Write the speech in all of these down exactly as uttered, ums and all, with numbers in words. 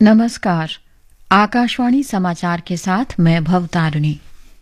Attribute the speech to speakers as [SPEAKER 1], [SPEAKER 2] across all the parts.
[SPEAKER 1] नमस्कार। आकाशवाणी समाचार के साथ मैं भवतारिणी।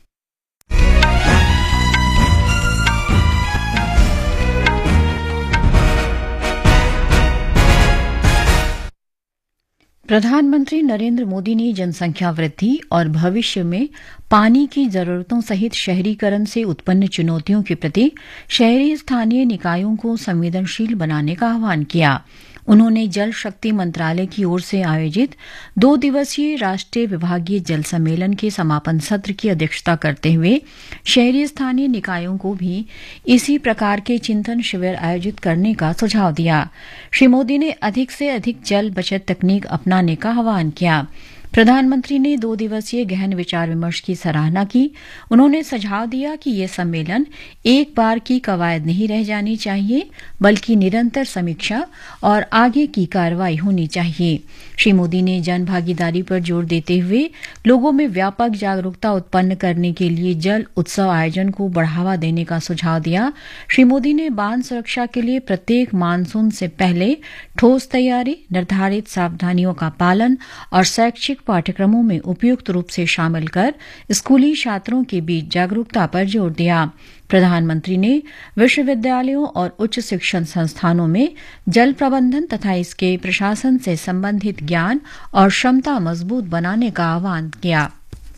[SPEAKER 1] प्रधानमंत्री नरेंद्र मोदी ने जनसंख्या वृद्धि और भविष्य में पानी की जरूरतों सहित शहरीकरण से उत्पन्न चुनौतियों के प्रति शहरी स्थानीय निकायों को संवेदनशील बनाने का आह्वान किया। उन्होंने जल शक्ति मंत्रालय की ओर से आयोजित दो दिवसीय राष्ट्रीय विभागीय जल सम्मेलन के समापन सत्र की अध्यक्षता करते हुए शहरी स्थानीय निकायों को भी इसी प्रकार के चिंतन शिविर आयोजित करने का सुझाव दिया। श्री मोदी ने अधिक से अधिक जल बचत तकनीक अपनाने का आह्वान किया। प्रधानमंत्री ने दो दिवसीय गहन विचार विमर्श की सराहना की। उन्होंने सुझाव दिया कि ये सम्मेलन एक बार की कवायद नहीं रह जानी चाहिए, बल्कि निरंतर समीक्षा और आगे की कार्रवाई होनी चाहिए। श्री मोदी ने जन भागीदारी पर जोर देते हुए लोगों में व्यापक जागरूकता उत्पन्न करने के लिए जल उत्सव आयोजन को बढ़ावा देने का सुझाव दिया। श्री मोदी ने बांध सुरक्षा के लिए प्रत्येक मानसून से पहले ठोस तैयारी, निर्धारित सावधानियों का पालन और शैक्षिक पाठ्यक्रमों में उपयुक्त रूप से शामिल कर स्कूली छात्रों के बीच जागरूकता पर जोर दिया। प्रधानमंत्री ने विश्वविद्यालयों और उच्च शिक्षण संस्थानों में जल प्रबंधन तथा इसके प्रशासन से संबंधित ज्ञान और क्षमता मजबूत बनाने का आह्वान किया।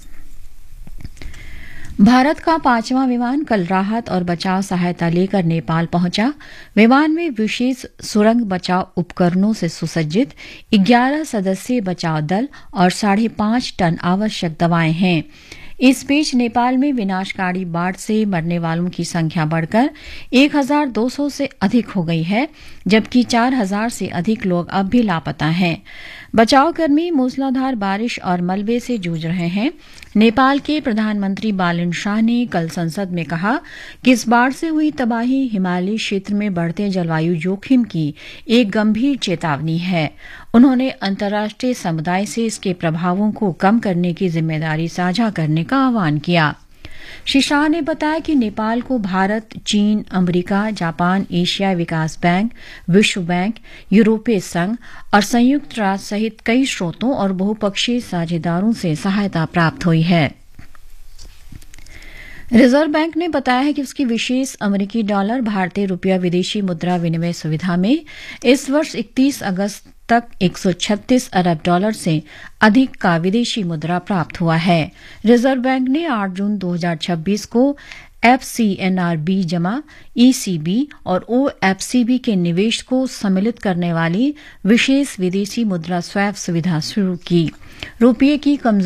[SPEAKER 1] भारत का पांचवां विमान कल राहत और बचाव सहायता लेकर नेपाल पहुंचा। विमान में विशेष सुरंग बचाव उपकरणों से सुसज्जित ग्यारह सदस्यीय बचाव दल और साढ़े पांच टन आवश्यक दवाएं हैं। इस बीच नेपाल में विनाशकारी बाढ़ से मरने वालों की संख्या बढ़कर एक हजार दो सौ से अधिक हो गई है, जबकि चार हजार से अधिक लोग अब भी लापता हैं। बचावकर्मी मूसलाधार बारिश और मलबे से जूझ रहे हैं। नेपाल के प्रधानमंत्री बालन शाह ने कल संसद में कहा कि इस बाढ़ से हुई तबाही हिमालयी क्षेत्र में बढ़ते जलवायु जोखिम की एक गंभीर चेतावनी है। उन्होंने अंतर्राष्ट्रीय समुदाय से इसके प्रभावों को कम करने की जिम्मेदारी साझा करने का आह्वान किया। श्री शाह ने बताया कि नेपाल को भारत, चीन, अमेरिका, जापान, एशिया विकास बैंक, विश्व बैंक, यूरोपीय संघ और संयुक्त राष्ट्र सहित कई स्रोतों और बहुपक्षीय साझेदारों से सहायता प्राप्त हुई है। रिजर्व बैंक ने बताया है कि उसकी विशेष अमेरिकी डॉलर भारतीय रुपया विदेशी मुद्रा विनिमय सुविधा में इस वर्ष इकतीस अगस्त तक एक सौ छत्तीस अरब डॉलर से अधिक का विदेशी मुद्रा प्राप्त हुआ है। रिजर्व बैंक ने आठ जून दो हजार छब्बीस को F C N R B जमा, ई सी बी और ओ एफ सी बी के निवेश को सम्मिलित करने वाली विशेष विदेशी मुद्रा स्वैप सुविधा शुरू की। रुपये की कमजोरी